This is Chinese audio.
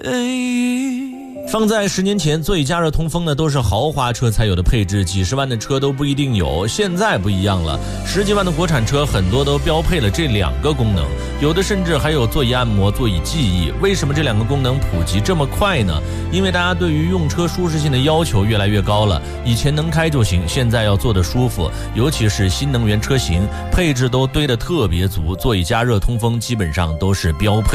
放在10年前，座椅加热通风呢都是豪华车才有的配置，几十万的车都不一定有。现在不一样了，10几万的国产车很多都标配了这2个功能，有的甚至还有座椅按摩、座椅记忆。为什么这2个功能普及这么快呢？因为大家对于用车舒适性的要求越来越高了，以前能开就行，现在要坐得舒服，尤其是新能源车型，配置都堆得特别足，座椅加热通风基本上都是标配。